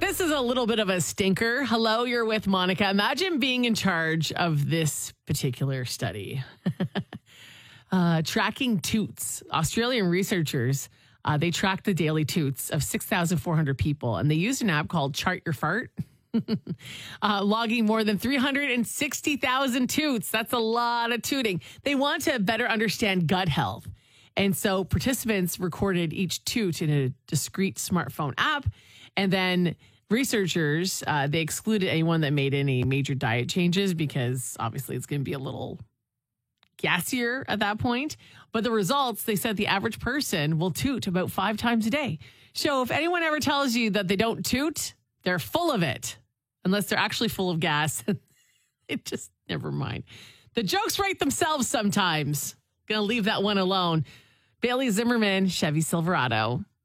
this is a little bit of a stinker. Hello, you're with Monica. Imagine being in charge of this particular study. Tracking toots. Australian researchers, they tracked the daily toots of 6,400 people, and they used an app called Chart Your Fart. Logging more than 360,000 toots. That's a lot of tooting. They want to better understand gut health. And so participants recorded each toot in a discrete smartphone app. And then researchers, they excluded anyone that made any major diet changes because obviously it's going to be a little gassier at that point. But the results, they said the average person will toot about 5 times a day. So if anyone ever tells you that they don't toot, they're full of it. Unless they're actually full of gas. It just, never mind. The jokes write themselves sometimes. Gonna leave that one alone. Bailey Zimmerman, Chevy Silverado.